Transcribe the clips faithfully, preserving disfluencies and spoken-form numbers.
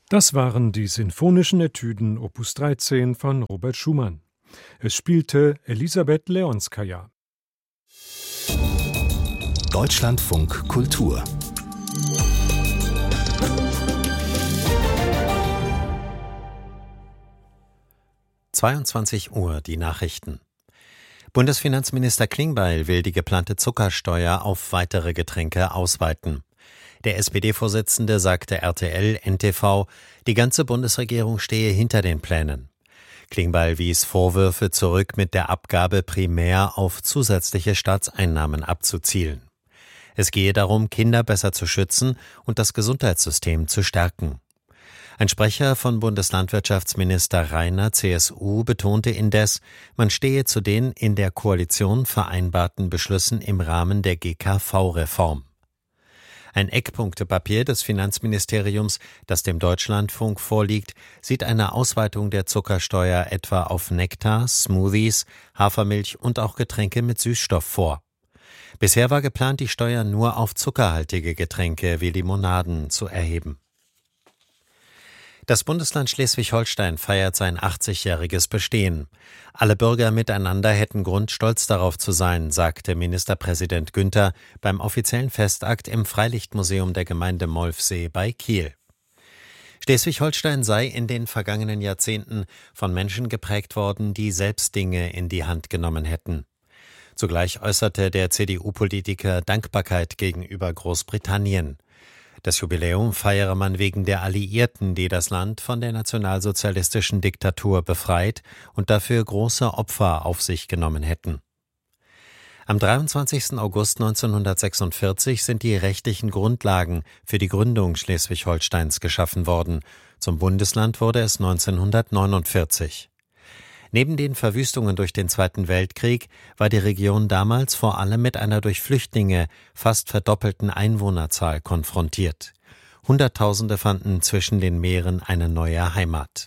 Das waren die Sinfonischen Etüden Opus dreizehn von Robert Schumann. Es spielte Elisabeth Leonskaja. Deutschlandfunk Kultur. zweiundzwanzig Uhr, die Nachrichten. Bundesfinanzminister Klingbeil will die geplante Zuckersteuer auf weitere Getränke ausweiten. Der S P D-Vorsitzende sagte R T L N T V, die ganze Bundesregierung stehe hinter den Plänen. Klingbeil wies Vorwürfe zurück, mit der Abgabe primär auf zusätzliche Staatseinnahmen abzuzielen. Es gehe darum, Kinder besser zu schützen und das Gesundheitssystem zu stärken. Ein Sprecher von Bundeslandwirtschaftsminister Rainer C S U betonte indes, man stehe zu den in der Koalition vereinbarten Beschlüssen im Rahmen der G K V-Reform. Ein Eckpunktepapier des Finanzministeriums, das dem Deutschlandfunk vorliegt, sieht eine Ausweitung der Zuckersteuer etwa auf Nektar, Smoothies, Hafermilch und auch Getränke mit Süßstoff vor. Bisher war geplant, die Steuer nur auf zuckerhaltige Getränke wie Limonaden zu erheben. Das Bundesland Schleswig-Holstein feiert sein achtzigjähriges Bestehen. Alle Bürger miteinander hätten Grund, stolz darauf zu sein, sagte Ministerpräsident Günther beim offiziellen Festakt im Freilichtmuseum der Gemeinde Molfsee bei Kiel. Schleswig-Holstein sei in den vergangenen Jahrzehnten von Menschen geprägt worden, die selbst Dinge in die Hand genommen hätten. Zugleich äußerte der C D U-Politiker Dankbarkeit gegenüber Großbritannien. Das Jubiläum feiere man wegen der Alliierten, die das Land von der nationalsozialistischen Diktatur befreit und dafür große Opfer auf sich genommen hätten. Am dreiundzwanzigsten August neunzehnhundertsechsundvierzig sind die rechtlichen Grundlagen für die Gründung Schleswig-Holsteins geschaffen worden. Zum Bundesland wurde es neunzehnhundertneunundvierzig. Neben den Verwüstungen durch den Zweiten Weltkrieg war die Region damals vor allem mit einer durch Flüchtlinge fast verdoppelten Einwohnerzahl konfrontiert. Hunderttausende fanden zwischen den Meeren eine neue Heimat.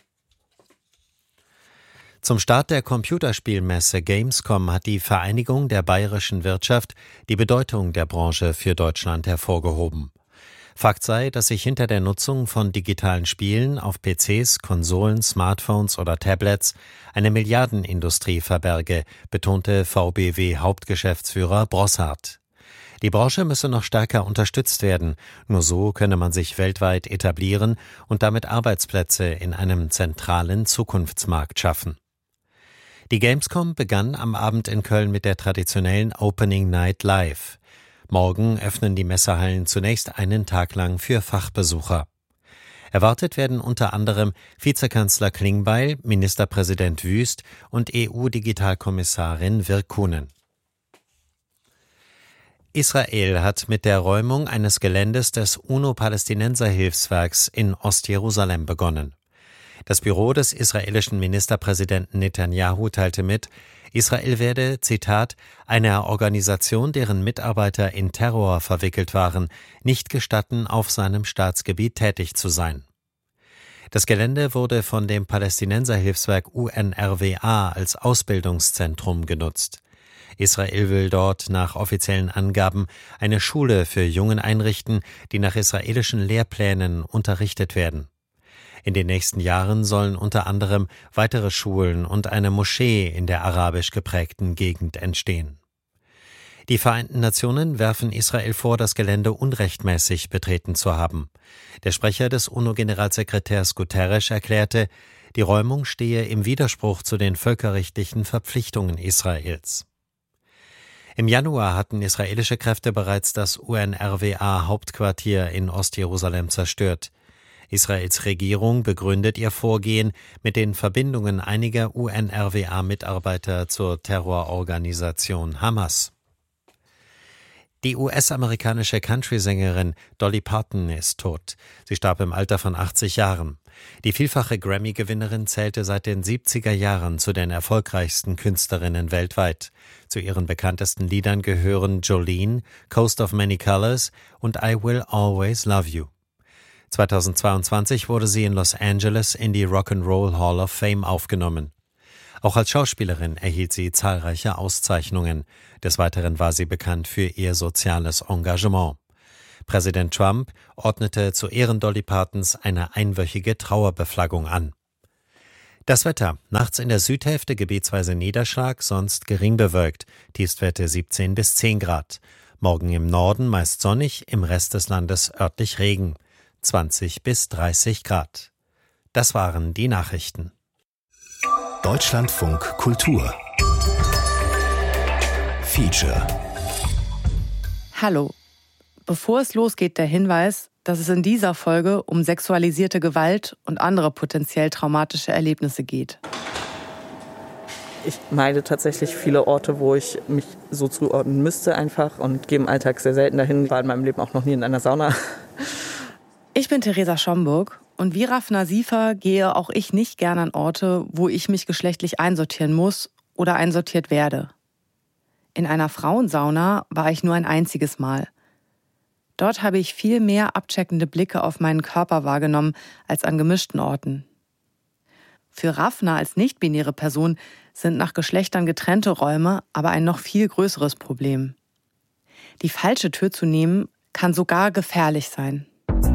Zum Start der Computerspielmesse Gamescom hat die Vereinigung der bayerischen Wirtschaft die Bedeutung der Branche für Deutschland hervorgehoben. Fakt sei, dass sich hinter der Nutzung von digitalen Spielen auf P Cs, Konsolen, Smartphones oder Tablets eine Milliardenindustrie verberge, betonte V B W-Hauptgeschäftsführer Brossard. Die Branche müsse noch stärker unterstützt werden, nur so könne man sich weltweit etablieren und damit Arbeitsplätze in einem zentralen Zukunftsmarkt schaffen. Die Gamescom begann am Abend in Köln mit der traditionellen Opening Night Live. Morgen öffnen die Messehallen zunächst einen Tag lang für Fachbesucher. Erwartet werden unter anderem Vizekanzler Klingbeil, Ministerpräsident Wüst und E U-Digitalkommissarin Virkkunen. Israel hat mit der Räumung eines Geländes des UNO-Palästinenser-Hilfswerks in Ostjerusalem begonnen. Das Büro des israelischen Ministerpräsidenten Netanyahu teilte mit, Israel werde, Zitat, einer Organisation, deren Mitarbeiter in Terror verwickelt waren, nicht gestatten, auf seinem Staatsgebiet tätig zu sein. Das Gelände wurde von dem Palästinenserhilfswerk U N R W A als Ausbildungszentrum genutzt. Israel will dort nach offiziellen Angaben eine Schule für Jungen einrichten, die nach israelischen Lehrplänen unterrichtet werden. In den nächsten Jahren sollen unter anderem weitere Schulen und eine Moschee in der arabisch geprägten Gegend entstehen. Die Vereinten Nationen werfen Israel vor, das Gelände unrechtmäßig betreten zu haben. Der Sprecher des UNO-Generalsekretärs Guterres erklärte, die Räumung stehe im Widerspruch zu den völkerrechtlichen Verpflichtungen Israels. Im Januar hatten israelische Kräfte bereits das U N R W A-Hauptquartier in Ostjerusalem zerstört. Israels Regierung begründet ihr Vorgehen mit den Verbindungen einiger U N R W A-Mitarbeiter zur Terrororganisation Hamas. Die U S-amerikanische Country-Sängerin Dolly Parton ist tot. Sie starb im Alter von achtzig Jahren. Die vielfache Grammy-Gewinnerin zählte seit den siebziger Jahren zu den erfolgreichsten Künstlerinnen weltweit. Zu ihren bekanntesten Liedern gehören Jolene, Coast of Many Colors und I Will Always Love You. zweitausendzweiundzwanzig wurde sie in Los Angeles in die Rock'n'Roll Hall of Fame aufgenommen. Auch als Schauspielerin erhielt sie zahlreiche Auszeichnungen. Des Weiteren war sie bekannt für ihr soziales Engagement. Präsident Trump ordnete zu Ehren Dolly Partons eine einwöchige Trauerbeflaggung an. Das Wetter. Nachts in der Südhälfte gebietsweise Niederschlag, sonst gering bewölkt. Tiefstwerte siebzehn bis zehn Grad. Morgen im Norden meist sonnig, im Rest des Landes örtlich Regen. zwanzig bis dreißig Grad. Das waren die Nachrichten. Deutschlandfunk Kultur Feature. Hallo. Bevor es losgeht, der Hinweis, dass es in dieser Folge um sexualisierte Gewalt und andere potenziell traumatische Erlebnisse geht. Ich meide tatsächlich viele Orte, wo ich mich so zuordnen müsste einfach und gehe im Alltag sehr selten dahin. War in meinem Leben auch noch nie in einer Sauna. Ich bin Theresa Schomburg und wie Rafna Siefer gehe auch ich nicht gern an Orte, wo ich mich geschlechtlich einsortieren muss oder einsortiert werde. In einer Frauensauna war ich nur ein einziges Mal. Dort habe ich viel mehr abcheckende Blicke auf meinen Körper wahrgenommen als an gemischten Orten. Für Rafna als nicht-binäre Person sind nach Geschlechtern getrennte Räume aber ein noch viel größeres Problem. Die falsche Tür zu nehmen, kann sogar gefährlich sein.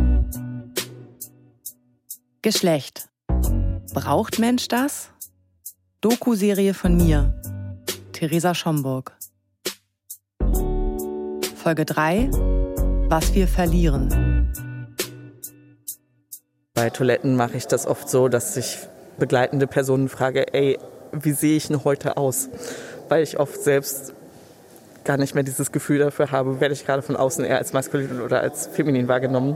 Geschlecht. Braucht Mensch das? Doku-Serie von mir, Theresa Schomburg. Folge drei. Was wir verlieren. Bei Toiletten mache ich das oft so, dass ich begleitende Personen frage, ey, wie sehe ich denn heute aus? Weil ich oft selbst gar nicht mehr dieses Gefühl dafür habe, werde ich gerade von außen eher als maskulin oder als feminin wahrgenommen.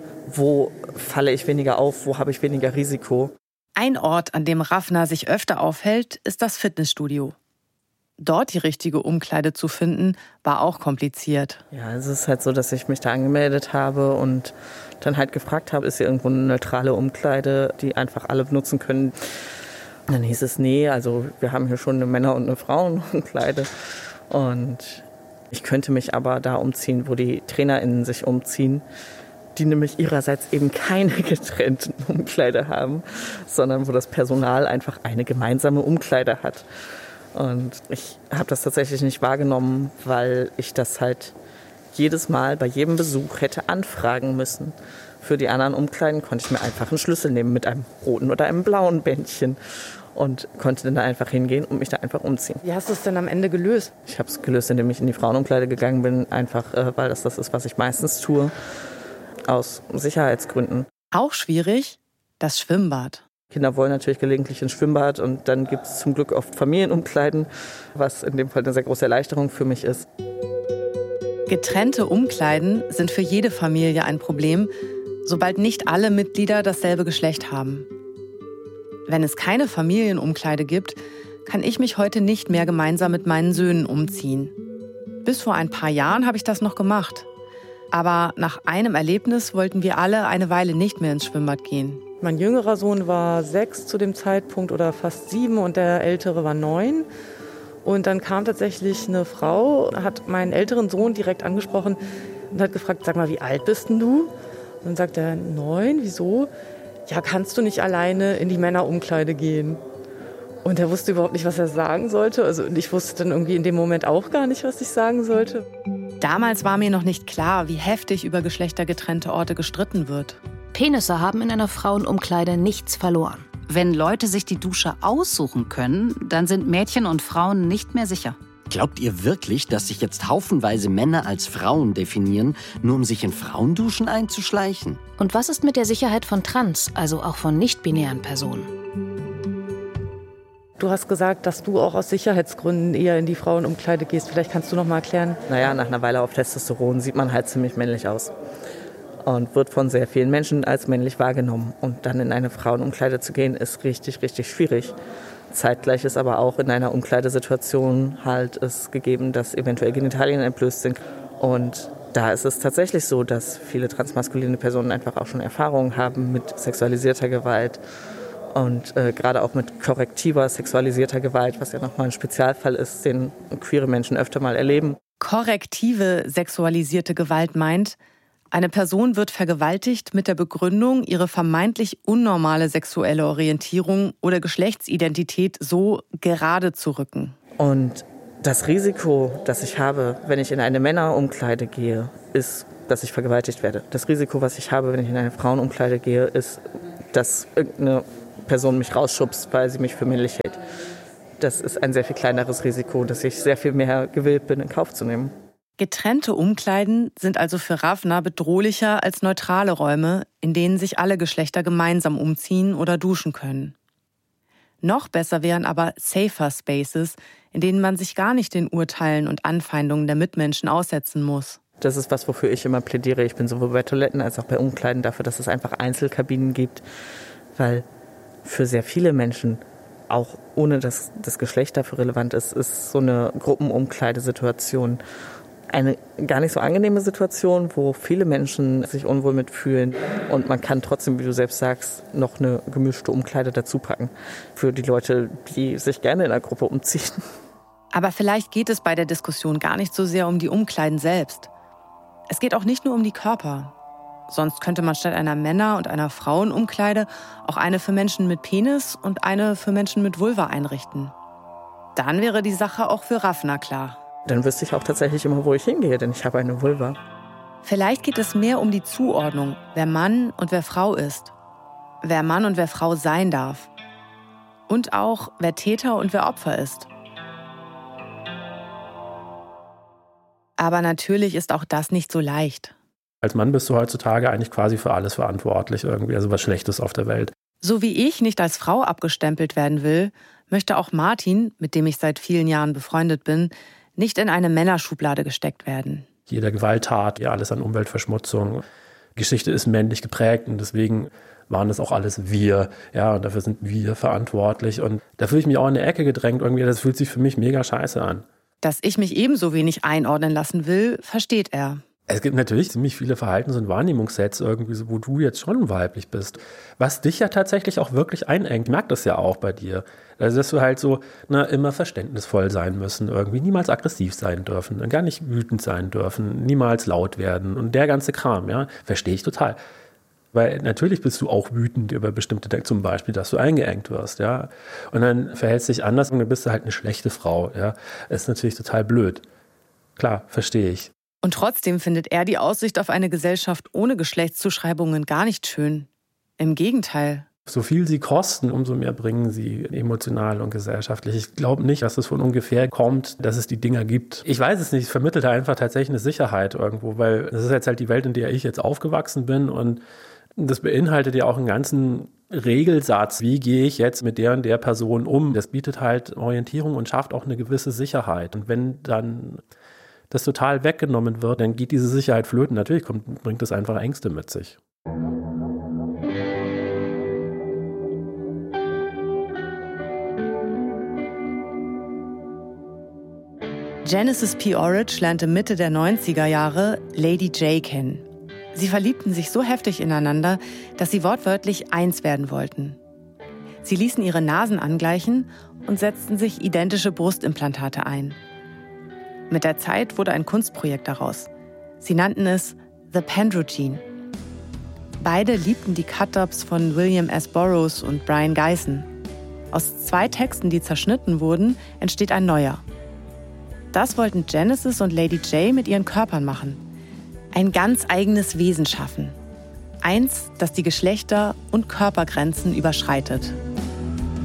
Wo falle ich weniger auf, wo habe ich weniger Risiko? Ein Ort, an dem Rafna sich öfter aufhält, ist das Fitnessstudio. Dort die richtige Umkleide zu finden, war auch kompliziert. Ja, es ist halt so, dass ich mich da angemeldet habe und dann halt gefragt habe, ist hier irgendwo eine neutrale Umkleide, die einfach alle benutzen können. Und dann hieß es, nee, also wir haben hier schon eine Männer- und eine Frauenumkleide. Und ich könnte mich aber da umziehen, wo die TrainerInnen sich umziehen, die nämlich ihrerseits eben keine getrennten Umkleide haben, sondern wo das Personal einfach eine gemeinsame Umkleide hat. Und ich habe das tatsächlich nicht wahrgenommen, weil ich das halt jedes Mal bei jedem Besuch hätte anfragen müssen. Für die anderen Umkleiden konnte ich mir einfach einen Schlüssel nehmen mit einem roten oder einem blauen Bändchen und konnte dann da einfach hingehen und mich da einfach umziehen. Wie hast du es denn am Ende gelöst? Ich habe es gelöst, indem ich in die Frauenumkleide gegangen bin, einfach äh, weil das das ist, was ich meistens tue, aus Sicherheitsgründen. Auch schwierig, das Schwimmbad. Kinder wollen natürlich gelegentlich ins Schwimmbad und dann gibt es zum Glück oft Familienumkleiden, was in dem Fall eine sehr große Erleichterung für mich ist. Getrennte Umkleiden sind für jede Familie ein Problem, sobald nicht alle Mitglieder dasselbe Geschlecht haben. Wenn es keine Familienumkleide gibt, kann ich mich heute nicht mehr gemeinsam mit meinen Söhnen umziehen. Bis vor ein paar Jahren habe ich das noch gemacht. Aber nach einem Erlebnis wollten wir alle eine Weile nicht mehr ins Schwimmbad gehen. Mein jüngerer Sohn war sechs zu dem Zeitpunkt oder fast sieben und der ältere war neun. Und dann kam tatsächlich eine Frau, hat meinen älteren Sohn direkt angesprochen und hat gefragt, sag mal, wie alt bist denn du? Und dann sagt er, neun, wieso? Ja, kannst du nicht alleine in die Männerumkleide gehen? Und er wusste überhaupt nicht, was er sagen sollte. Also und ich wusste dann irgendwie in dem Moment auch gar nicht, was ich sagen sollte. Damals war mir noch nicht klar, wie heftig über geschlechtergetrennte Orte gestritten wird. Penisse haben in einer Frauenumkleide nichts verloren. Wenn Leute sich die Dusche aussuchen können, dann sind Mädchen und Frauen nicht mehr sicher. Glaubt ihr wirklich, dass sich jetzt haufenweise Männer als Frauen definieren, nur um sich in Frauenduschen einzuschleichen? Und was ist mit der Sicherheit von Trans, also auch von nicht-binären Personen? Du hast gesagt, dass du auch aus Sicherheitsgründen eher in die Frauenumkleide gehst. Vielleicht kannst du noch mal erklären. Naja, nach einer Weile auf Testosteron sieht man halt ziemlich männlich aus. Und wird von sehr vielen Menschen als männlich wahrgenommen. Und dann in eine Frauenumkleide zu gehen, ist richtig, richtig schwierig. Zeitgleich ist aber auch in einer Umkleidesituation halt es gegeben, dass eventuell Genitalien entblößt sind. Und da ist es tatsächlich so, dass viele transmaskuline Personen einfach auch schon Erfahrungen haben mit sexualisierter Gewalt. Und äh, gerade auch mit korrektiver sexualisierter Gewalt, was ja nochmal ein Spezialfall ist, den queere Menschen öfter mal erleben. Korrektive sexualisierte Gewalt meint, eine Person wird vergewaltigt mit der Begründung, ihre vermeintlich unnormale sexuelle Orientierung oder Geschlechtsidentität so gerade zu rücken. Und das Risiko, das ich habe, wenn ich in eine Männerumkleide gehe, ist dass ich vergewaltigt werde. Das Risiko, was ich habe, wenn ich in eine Frauenumkleide gehe, ist, dass irgendeine Person mich rausschubst, weil sie mich für männlich hält. Das ist ein sehr viel kleineres Risiko, das ich sehr viel mehr gewillt bin, in Kauf zu nehmen. Getrennte Umkleiden sind also für Ravna bedrohlicher als neutrale Räume, in denen sich alle Geschlechter gemeinsam umziehen oder duschen können. Noch besser wären aber Safer Spaces, in denen man sich gar nicht den Urteilen und Anfeindungen der Mitmenschen aussetzen muss. Das ist was, wofür ich immer plädiere. Ich bin sowohl bei Toiletten als auch bei Umkleiden dafür, dass es einfach Einzelkabinen gibt, weil für sehr viele Menschen, auch ohne dass das Geschlecht dafür relevant ist, ist so eine Gruppenumkleidesituation eine gar nicht so angenehme Situation, wo viele Menschen sich unwohl mitfühlen und man kann trotzdem, wie du selbst sagst, noch eine gemischte Umkleide dazu packen für die Leute, die sich gerne in einer Gruppe umziehen. Aber vielleicht geht es bei der Diskussion gar nicht so sehr um die Umkleiden selbst. Es geht auch nicht nur um die Körper. Sonst könnte man statt einer Männer- und einer Frauenumkleide auch eine für Menschen mit Penis und eine für Menschen mit Vulva einrichten. Dann wäre die Sache auch für Ravna klar. Dann wüsste ich auch tatsächlich immer, wo ich hingehe, denn ich habe eine Vulva. Vielleicht geht es mehr um die Zuordnung, wer Mann und wer Frau ist. Wer Mann und wer Frau sein darf. Und auch, wer Täter und wer Opfer ist. Aber natürlich ist auch das nicht so leicht. Als Mann bist du heutzutage eigentlich quasi für alles verantwortlich, irgendwie, also was Schlechtes auf der Welt. So wie ich nicht als Frau abgestempelt werden will, möchte auch Martin, mit dem ich seit vielen Jahren befreundet bin, nicht in eine Männerschublade gesteckt werden. Jede Gewalttat, ja alles an Umweltverschmutzung. Geschichte ist männlich geprägt und deswegen waren das auch alles wir. Ja, und dafür sind wir verantwortlich. Und da fühle ich mich auch in eine Ecke gedrängt. Irgendwie, das fühlt sich für mich mega scheiße an. Dass ich mich ebenso wenig einordnen lassen will, versteht er. Es gibt natürlich ziemlich viele Verhaltens- und Wahrnehmungssets irgendwie, wo du jetzt schon weiblich bist. Was dich ja tatsächlich auch wirklich einengt. Ich merke das ja auch bei dir. Also, dass wir halt so na, immer verständnisvoll sein müssen, irgendwie niemals aggressiv sein dürfen, gar nicht wütend sein dürfen, niemals laut werden und der ganze Kram, ja, verstehe ich total. Weil natürlich bist du auch wütend über bestimmte Dinge, zum Beispiel, dass du eingeengt wirst, ja. Und dann verhältst du dich anders und dann bist du halt eine schlechte Frau, ja. Das ist natürlich total blöd. Klar, verstehe ich. Und trotzdem findet er die Aussicht auf eine Gesellschaft ohne Geschlechtszuschreibungen gar nicht schön. Im Gegenteil. So viel sie kosten, umso mehr bringen sie emotional und gesellschaftlich. Ich glaube nicht, dass es von ungefähr kommt, dass es die Dinger gibt. Ich weiß es nicht, es vermittelt einfach tatsächlich eine Sicherheit irgendwo, weil das ist jetzt halt die Welt, in der ich jetzt aufgewachsen bin und das beinhaltet ja auch einen ganzen Regelsatz. Wie gehe ich jetzt mit der und der Person um? Das bietet halt Orientierung und schafft auch eine gewisse Sicherheit. Und wenn dann das total weggenommen wird, dann geht diese Sicherheit flöten. Natürlich kommt, bringt das einfach Ängste mit sich. Genesis P. Orridge lernte Mitte der neunziger Jahre Lady J kennen. Sie verliebten sich so heftig ineinander, dass sie wortwörtlich eins werden wollten. Sie ließen ihre Nasen angleichen und setzten sich identische Brustimplantate ein. Mit der Zeit wurde ein Kunstprojekt daraus. Sie nannten es The Pendrogene. Beide liebten die Cut-Ups von William S. Burroughs und Brian Gysin. Aus zwei Texten, die zerschnitten wurden, entsteht ein neuer. Das wollten Genesis und Lady J mit ihren Körpern machen. Ein ganz eigenes Wesen schaffen. Eins, das die Geschlechter- und Körpergrenzen überschreitet.